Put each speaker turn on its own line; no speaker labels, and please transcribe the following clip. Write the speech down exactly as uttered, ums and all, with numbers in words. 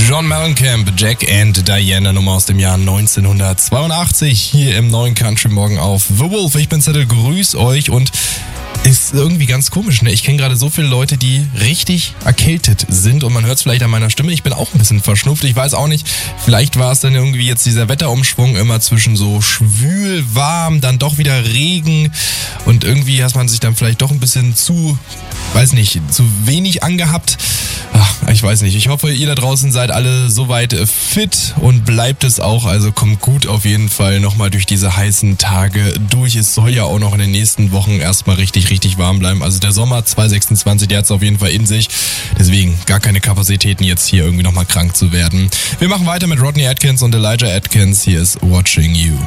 John Mellencamp, Jack and Diana, Nummer aus dem Jahr neunzehnhundertzweiundachtzig, hier im neuen Country Morgen auf The Wolf. Ich bin Zettel, grüß euch und ist irgendwie ganz komisch, ne? Ich kenne gerade so viele Leute, die richtig erkältet sind und man hört es vielleicht an meiner Stimme. Ich bin auch ein bisschen verschnupft. Ich weiß auch nicht, vielleicht war es dann irgendwie jetzt dieser Wetterumschwung immer zwischen so schwül, warm, dann doch wieder Regen und irgendwie hat man sich dann vielleicht doch ein bisschen zu, weiß nicht, zu wenig angehabt. Ach, ich weiß nicht. Ich hoffe, ihr da draußen seid alle soweit fit und bleibt es auch. Also kommt gut auf jeden Fall nochmal durch diese heißen Tage durch. Es soll ja auch noch in den nächsten Wochen erstmal richtig, richtig warm bleiben. Also der Sommer zwanzig sechsundzwanzig, der hat es auf jeden Fall in sich. Deswegen gar keine Kapazitäten jetzt hier irgendwie nochmal krank zu werden. Wir machen weiter mit Rodney Atkins und Elijah Atkins. Hier ist Watching You.